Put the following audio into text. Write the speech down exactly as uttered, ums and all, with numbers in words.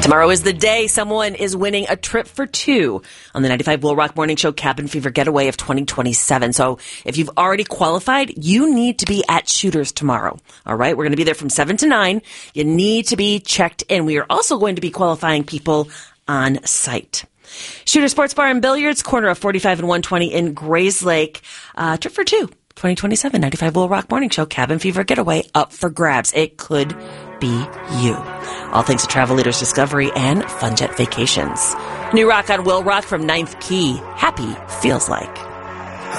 Tomorrow is the day someone is winning a trip for two on the ninety-five Will Rock Morning Show Cabin Fever Getaway of twenty twenty-seven. So if you've already qualified, you need to be at Shooters tomorrow. All right. We're going to be there from seven to nine. You need to be checked in. We are also going to be qualifying people on site. Shooter Sports Bar and Billiards, corner of forty-five and one twenty in Grayslake. Uh, trip for two, twenty twenty-seven, ninety-five Will Rock Morning Show Cabin Fever Getaway up for grabs. It could be you. All thanks to Travel Leaders Discovery and Funjet Vacations. New rock on Will Rock from Ninth Key. Happy feels like.